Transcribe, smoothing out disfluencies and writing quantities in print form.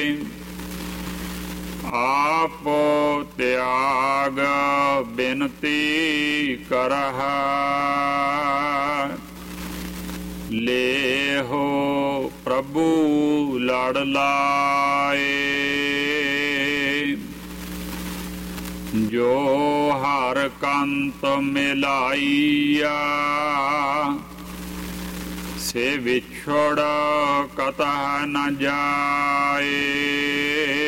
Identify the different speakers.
Speaker 1: आप त्याग बिनती करह, लेहो प्रभु लड़ लाए। जो हर कंत मिलाइया, से विछोड़ कतह न जाए।